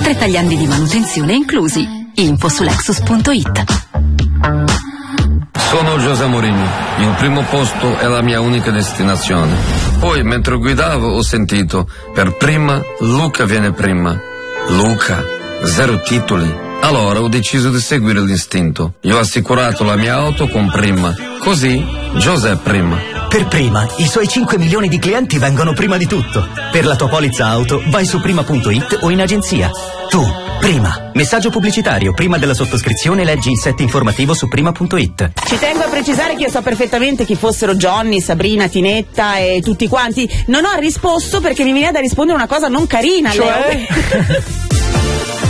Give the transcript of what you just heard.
30 gli anni di manutenzione inclusi. Info su Lexus.it. Sono José Mourinho, il primo posto è la mia unica destinazione. Poi, mentre guidavo, ho sentito, per prima, Luca viene prima. Luca, 0 titoli. Allora ho deciso di seguire l'istinto. Gli ho assicurato la mia auto con Prima. Così, José prima. Per Prima, i suoi 5 milioni di clienti vengono prima di tutto. Per la tua polizza auto, vai su prima.it o in agenzia. Tu, Prima. Messaggio pubblicitario. Prima della sottoscrizione leggi il set informativo su prima.it. Ci tengo a precisare che io so perfettamente chi fossero Johnny, Sabrina, Tinetta e tutti quanti. Non ho risposto perché mi veniva da rispondere una cosa non carina. Cioè?